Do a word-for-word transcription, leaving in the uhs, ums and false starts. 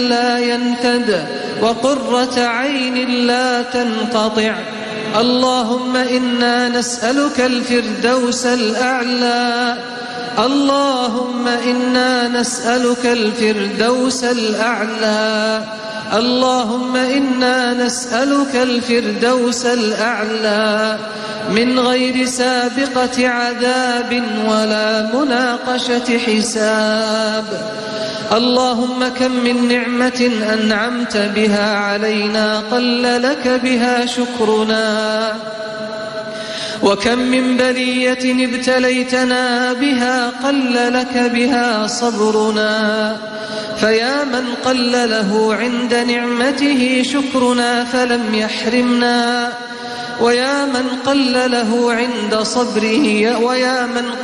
لا ينفد وقرة عين لا تنقطع. اللهم إنا نسألك الفردوس الأعلى اللهم إنا نسألك الفردوس الأعلى اللهم إنا نسألك الفردوس الأعلى من غير سابقة عذاب ولا مناقشة حساب. اللهم كم من نعمة أنعمت بها علينا قل لك بها شكرنا، وكم من بلية ابتليتنا بها قل لك بها صبرنا. فيا من قل له عند نعمته شكرنا فلم يحرمنا، ويا من قل له عند صبره ويا من